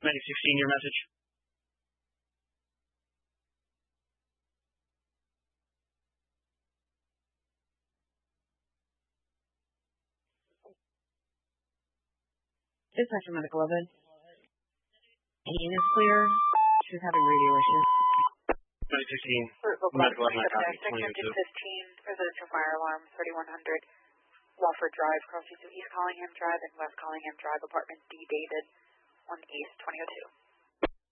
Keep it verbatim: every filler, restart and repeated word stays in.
ninety sixteen, your message. Dispatcher Medical eleven. Pain is clear. She's having radio issues. ninety sixteen, Medical Medical eleven, I copy. Executive fifteen, residential fire alarm, thirty-one hundred, Wofford Drive, crossing to East Collingham Drive and West Collingham Drive, apartment D, David, one East, twenty oh two.